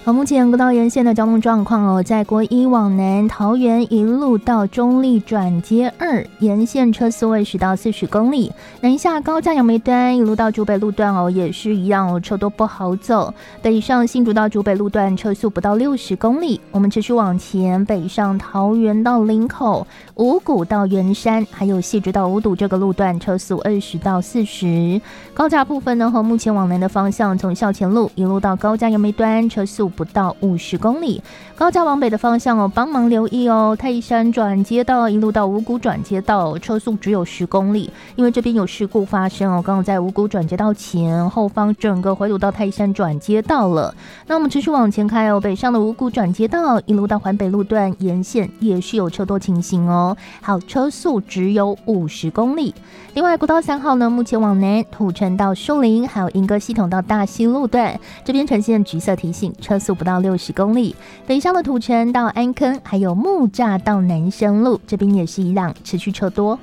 目前国道沿线的交通状况在国一往南桃园一路到中立转接2，沿线车速20到40公里。南下高架杨梅端一路到竹北路段也是一样车多不好走。北上新竹到竹北路段车速不到60公里。我们持续往前，北上桃园到林口、五股到圆山，还有汐止到五堵这个路段车速20到40。高架部分呢，和目前往南的方向，从校前路一路到高架杨梅端车速不到50公里。高架往北的方向帮忙留意泰山转接道一路到五股转接道车速只有10公里，因为这边有事故发生刚刚在五股转接道前后方整个回堵到泰山转接道了。那我们持续往前开北上的五股转接道一路到环北路段沿线也是有车多情形好，车速只有50公里。另外国道3号呢，目前往南土城到树林，还有莺歌系统到大溪路段，这边呈现橘色提醒，车速不到60公里。北上的土城到安坑，还有木栅到南生路，这边也是一样持续车多。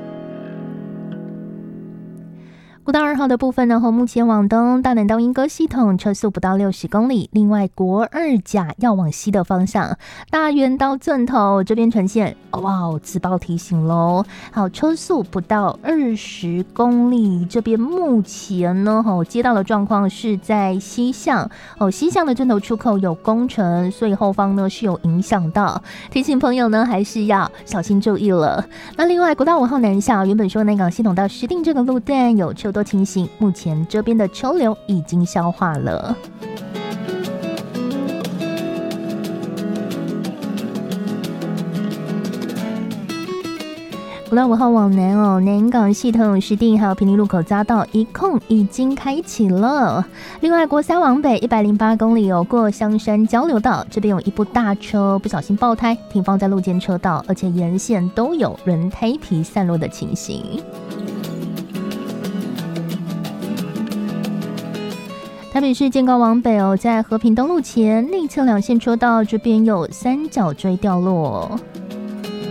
国道2号的部分呢，目前往东大南到莺歌系统车速不到60公里。另外国2甲要往西的方向，大园到圳头这边呈现自报提醒咯。好，车速不到20公里。这边目前呢接到的状况是在西向西向的圳头出口有工程，所以后方呢是有影响到，提醒朋友呢还是要小心注意了。那另外国道5号南下，原本说南港系统到石碇这个路段有车多情形，目前这边的车流已经消化了。国道5号往南南港系统石碇还有平林路口匝道一控已经开启了。另外国3往北108公里过香山交流道，这边有一部大车不小心爆胎，停放在路肩车道，而且沿线都有人胎皮散落的情形。台北市建高往北在和平东路前内侧2线车道，这边有三角锥掉落。